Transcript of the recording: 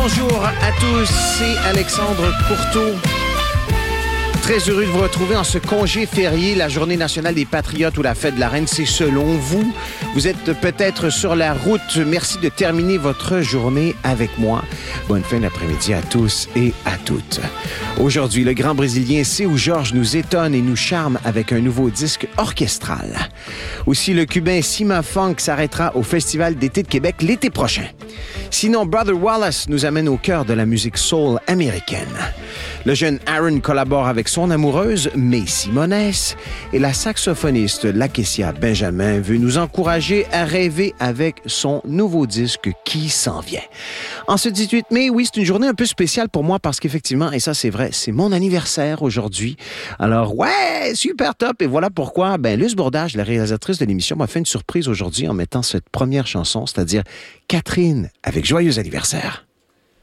bonjour à tous, c'est Alexandre Courteau. Très heureux de vous retrouver en ce congé férié, la Journée nationale des patriotes ou la fête de la Reine, c'est selon vous. Vous êtes peut-être sur la route. Merci de terminer votre journée avec moi. Bonne fin d'après-midi à tous et à toutes. Aujourd'hui, le grand Brésilien Seu Jorge nous étonne et nous charme avec un nouveau disque orchestral. Aussi, le Cubain Cima Funk s'arrêtera au Festival d'été de Québec l'été prochain. Sinon, Brother Wallace nous amène au cœur de la musique soul américaine. Le jeune Aaron collabore avec son amoureuse, May Simones, et la saxophoniste Lakecia Benjamin veut nous encourager à rêver avec son nouveau disque qui s'en vient. En ce 18 mai, oui, c'est une journée un peu spéciale pour moi parce qu'effectivement, et ça c'est vrai, c'est mon anniversaire aujourd'hui. Alors ouais, super top, et voilà pourquoi, Luce Bourdage, la réalisatrice de l'émission, m'a fait une surprise aujourd'hui en mettant cette première chanson, c'est-à-dire Catherine avec Joyeux anniversaire.